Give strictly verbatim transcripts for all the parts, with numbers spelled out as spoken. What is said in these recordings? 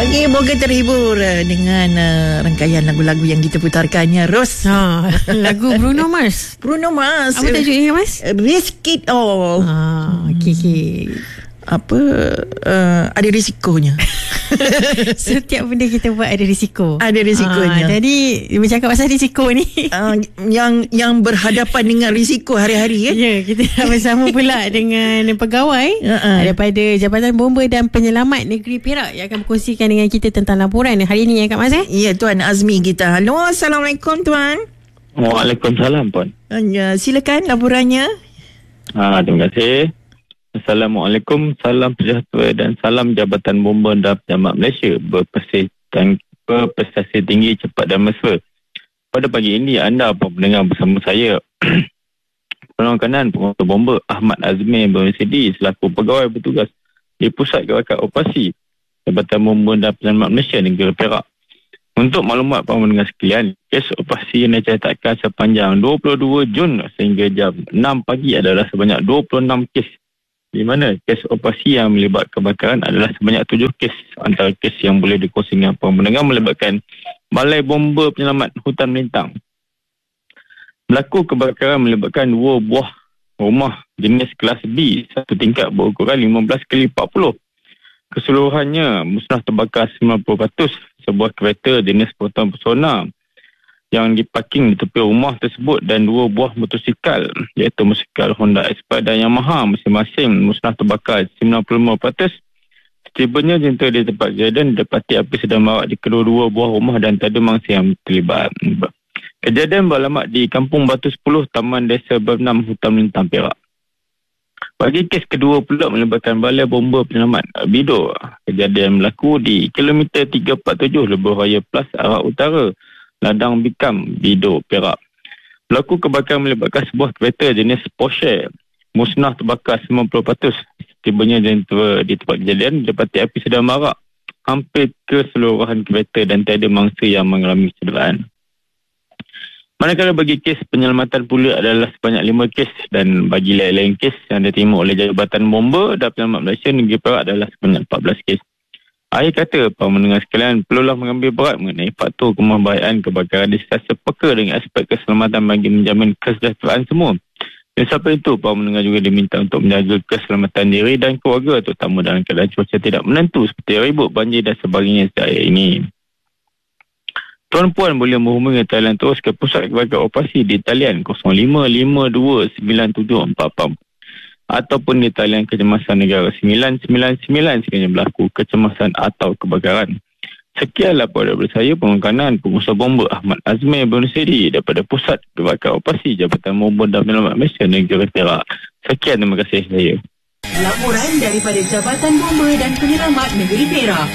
Pagi moga terhibur dengan uh, rangkaian lagu-lagu yang kita putarkannya, Ros. Ha, lagu Bruno Mars. Bruno Mars. Apa tajuknya, Mas? Risk it all. Ah, okey okey. Apa uh, ada risikonya. Setiap benda kita buat ada risiko. Ada risikonya. Ah, jadi bercakap pasal risiko ni. Uh, yang yang berhadapan dengan risiko hari-hari ya. Ya, kita nak bersama pula dengan pegawai uh-uh. daripada Jabatan Bomba dan Penyelamat Negeri Perak yang akan berkongsikan dengan kita tentang laporan hari ini ya Kak Mas eh? Ya, Tuan Azmi kita. Halo, Assalamualaikum Tuan. Waalaikumsalam Puan. Uh, silakan laporannya. Ah, terima kasih. Assalamualaikum, salam sejahtera dan salam Jabatan Bomba dan Penyelamat Malaysia berprestasi, berprestasi tinggi, cepat dan mesra. Pada pagi ini anda pendengar bersama saya Penolong Kanan Penguasa Bomba Ahmad Azmi B M C D selaku pegawai bertugas di Pusat Gerakan Operasi Jabatan Bomba dan Penyelamat Malaysia Negeri Perak. Untuk maklumat para pendengar sekalian, kes operasi yang dicatatkan sepanjang dua puluh dua Jun sehingga jam enam pagi adalah sebanyak dua puluh enam kes, di mana kes operasi yang melibatkan kebakaran adalah sebanyak tujuh kes. Antara kes yang boleh dikongsi dengan pendengar melibatkan Balai Bomba Penyelamat Hutan Melintang. Berlaku kebakaran melibatkan dua buah rumah jenis kelas B, satu tingkat berukuran lima belas kali empat puluh. Keseluruhannya musnah terbakar sembilan puluh peratus. Sebuah kereta jenis Proton Persona yang diparking di tepi rumah tersebut dan dua buah motosikal iaitu motosikal Honda Aspire dan Yamaha masing-masing musnah terbakar sembilan puluh lima peratus. Setibanya jentera di tempat kejadian didapati api sedang marak di kedua-dua buah rumah dan tak ada mangsa yang terlibat. Kejadian beralamat di Kampung Batu sepuluh, Taman Desa Bernam, Hutan Melintang, Perak. Bagi kes kedua pula melibatkan Balai Bomba Penyelamat Bido. Kejadian berlaku di kilometer tiga empat tujuh Lebuh Raya Plus arah utara, Ladang Bikam, Bido, Perak. Berlaku kebakaran melibatkan sebuah kereta jenis Porsche. Musnah terbakar sembilan puluh peratus. Tibanya jentera di tempat kejadian dapati api sedang marak hampir keseluruhan kereta dan tiada mangsa yang mengalami kecederaan. Manakala bagi kes penyelamatan pula adalah sebanyak lima kes dan bagi lain-lain kes yang diterima oleh Jabatan Bomba dan Penyelamat Malaysia Negeri Perak adalah sebanyak empat belas kes. Akhir kata, para mendengar sekalian perlulah mengambil berat mengenai faktor kemahbahayaan kebakaran di setiap peka dengan aspek keselamatan bagi menjamin kesejahteraan semua. Dan sampai itu, para mendengar juga diminta untuk menjaga keselamatan diri dan keluarga, terutama dalam keadaan cuaca tidak menentu seperti ribut, banjir dan sebagainya setiap hari ini. Tuan-puan boleh menghubungi talian terus ke Pusat Gerakan Operasi di talian kosong lima lima dua sembilan tujuh empat empat ataupun di talian Kecemasan Negara sembilan sembilan sembilan sekiranya berlaku kecemasan atau kebakaran. Sekian laporan daripada saya, Penolong Kanan Penguasa Bomba Ahmad Azmi B M C D daripada Pusat Gerakan Operasi Jabatan Bomba dan Penyelamat Malaysia Negeri Perak. Sekian, terima kasih saya. Laporan daripada Jabatan Bomba dan Penyelamat Negeri Perak.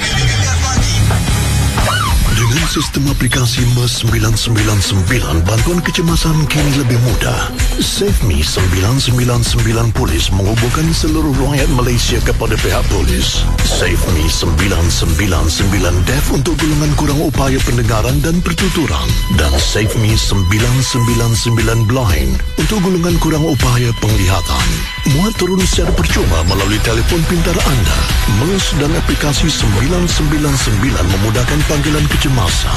Dengan sistem aplikasi M E S sembilan sembilan sembilan, bantuan kecemasan kini lebih mudah. SafeMe sembilan sembilan sembilan Polis menghubungkan seluruh rakyat Malaysia kepada pihak polis. SafeMe sembilan sembilan sembilan Deaf untuk golongan kurang upaya pendengaran dan pertuturan. Dan SafeMe sembilan sembilan sembilan Blind untuk golongan kurang upaya penglihatan. Muat turun secara percuma melalui telefon pintar anda. M E S dan aplikasi sembilan sembilan sembilan memudahkan panggilan kecemasan